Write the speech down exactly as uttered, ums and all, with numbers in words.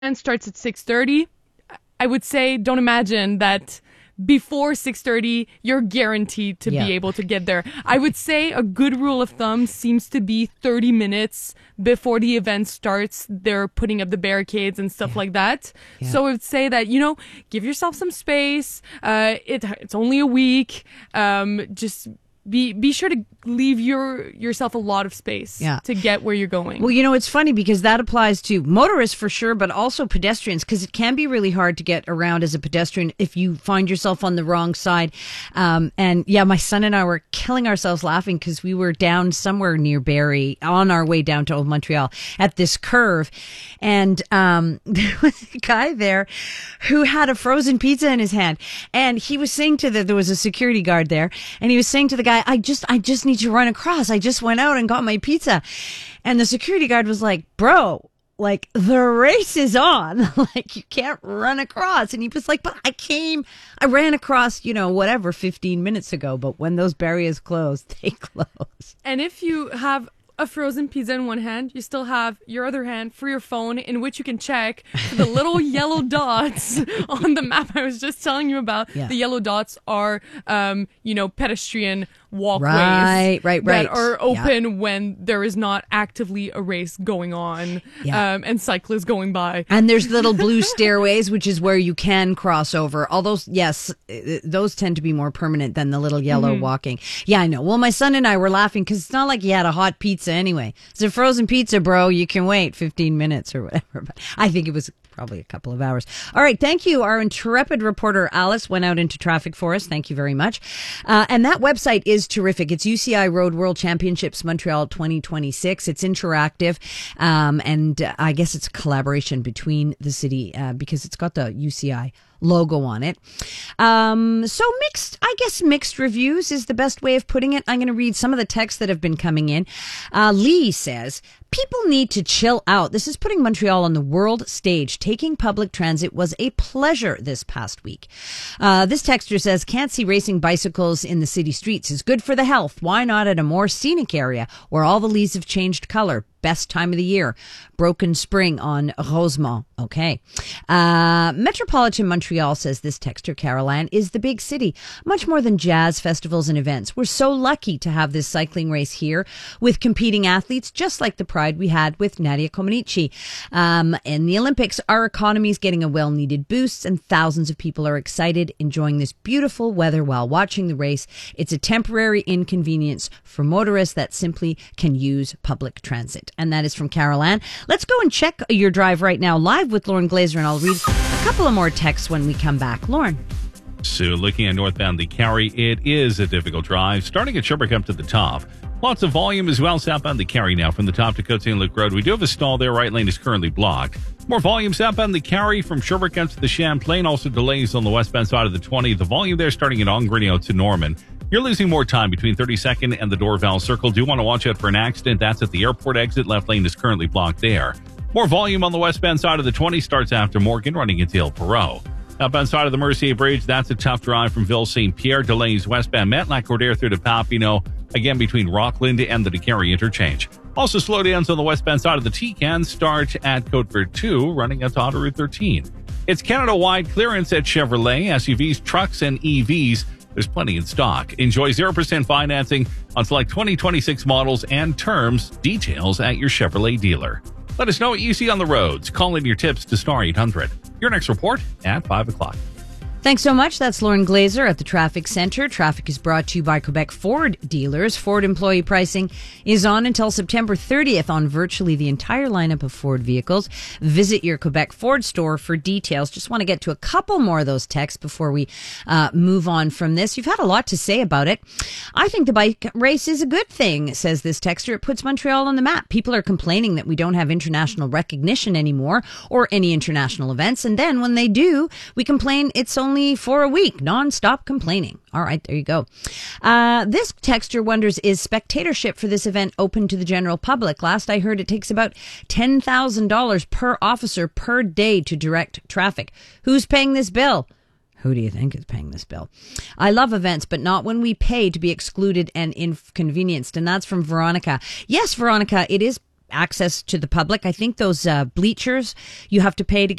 event starts at six thirty, I would say don't imagine that before six thirty you're guaranteed to Yeah. be able to get there. I would say a good rule of thumb seems to be thirty minutes before the event starts. They're putting up the barricades and stuff like that. Yeah. So I would say that, you know, give yourself some space. Uh, it, it's only a week. Um, just be be sure to leave your yourself a lot of space Yeah. to get where you're going. Well, you know, it's funny because that applies to motorists for sure, but also pedestrians, because it can be really hard to get around as a pedestrian if you find yourself on the wrong side. Um, and yeah, my son and I were killing ourselves laughing because we were down somewhere near Barrie on our way down to Old Montreal at this curve. And um, there was a guy there who had a frozen pizza in his hand. And he was saying to the, there was a security guard there, and he was saying to the guy, I just, I just need to run across. I just went out and got my pizza. And the security guard was like, bro, like the race is on. Like you can't run across. And he was like, but I came, I ran across, you know, whatever, fifteen minutes ago. But when those barriers close, they close. And if you have a frozen pizza in one hand, you still have your other hand for your phone, in which you can check for the little yellow dots on the map I was just telling you about. Yeah. The yellow dots are, um, you know, pedestrian walkways Right, right, right. that are open when there is not actively a race going on, Yeah. um, and cyclists going by. And there's little blue stairways, which is where you can cross over. All those, yes, uh, those tend to be more permanent than the little yellow walking. Yeah, I know. Well, my son and I were laughing because it's not like you had a hot pizza anyway. It's a frozen pizza, bro. You can wait fifteen minutes or whatever. But I think it was probably a couple of hours. All right. Thank you. Our intrepid reporter, Alice, went out into traffic for us. Thank you very much. Uh, and that website is terrific. It's U C I Road World Championships Montreal twenty twenty-six. It's interactive. Um, and uh, I guess it's a collaboration between the city uh, because it's got the U C I logo on it. Um, so mixed, I guess mixed reviews is the best way of putting it. I'm going to read some of the texts that have been coming in. Uh, Lee says, people need to chill out. This is putting Montreal on the world stage. Taking public transit was a pleasure this past week. Uh, this texter says, can't see racing bicycles in the city streets is good for the health. Why not at a more scenic area where all the leaves have changed color? Best time of the year. Broken Spring on Rosemont. Okay. Uh, Metropolitan Montreal, says this texter, Caroline, is the big city. Much more than jazz festivals and events. We're so lucky to have this cycling race here with competing athletes, just like the pride we had with Nadia Comaneci. Um, in the Olympics, our economy is getting a well-needed boost, and thousands of people are excited, enjoying this beautiful weather while watching the race. It's a temporary inconvenience for motorists that simply can use public transit. And that is from Carol Ann. Let's go and check your drive right now live with Lauren Glazer, and I'll read a couple of more texts when we come back. Lauren. So looking at northbound the Carry, it is a difficult drive, starting at Sherbrooke up to the top. Lots of volume as well southbound the Carry now from the top to Côte Saint Luc Road. We do have a stall there. Right lane is currently blocked. More volume southbound the Carry from Sherbrooke up to the Champlain. Also delays on the westbound side of the twenty. The volume there starting at Ongrenio to Norman. You're losing more time between thirty-second and the Dorval Circle. Do want to watch out for an accident. That's at the airport exit. Left lane is currently blocked there. More volume on the westbound side of the twenty starts after Morgan running into Il Perot. Outbound side of the Mercier Bridge, that's a tough drive from Ville Saint Pierre. Delays westbound Matlac-Cordaire through to Papineau. Again, between Rockland and the DeCarry interchange. Also, slowdowns on the westbound side of the T-Can start at Côte-Verte two, running out to Autoroute thirteen. It's Canada-wide clearance at Chevrolet, S U Vs, trucks, and E Vs. There's plenty in stock. Enjoy zero percent financing on select twenty twenty-six models and terms. Details at your Chevrolet dealer. Let us know what you see on the roads. Call in your tips to star eight hundred. Your next report at five o'clock. Thanks so much. That's Lauren Glazer at the Traffic Center. Traffic is brought to you by Quebec Ford dealers. Ford employee pricing is on until September thirtieth on virtually the entire lineup of Ford vehicles. Visit your Quebec Ford store for details. Just want to get to a couple more of those texts before we uh, move on from this. You've had a lot to say about it. I think the bike race is a good thing, says this texter. It puts Montreal on the map. People are complaining that we don't have international recognition anymore or any international events. And then when they do, we complain it's only Only for a week, non-stop complaining. All right, there you go. Uh, this texter wonders, is spectatorship for this event open to the general public? Last I heard, it takes about ten thousand dollars per officer per day to direct traffic. Who's paying this bill? Who do you think is paying this bill? I love events, but not when we pay to be excluded and inconvenienced. And that's from Veronica. Yes, Veronica, it is access to the public. I think those uh, bleachers you have to pay to